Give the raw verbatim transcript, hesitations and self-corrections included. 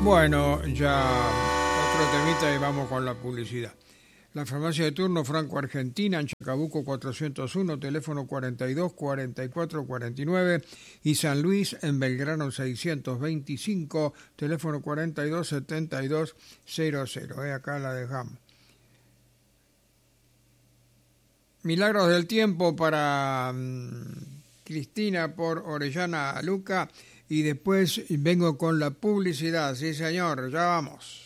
Bueno, ya otro temita y vamos con la publicidad. La farmacia de turno Franco Argentina en Chacabuco cuatrocientos uno, teléfono cuarenta y dos, cuarenta y cuatro, cuarenta y nueve, y San Luis en Belgrano seiscientos veinticinco, teléfono cuarenta y dos, setenta y dos, cero cero. Eh, acá la dejamos. Milagros del tiempo para um, Cristina por Orellana Luca, y después vengo con la publicidad. Sí, señor, ya vamos.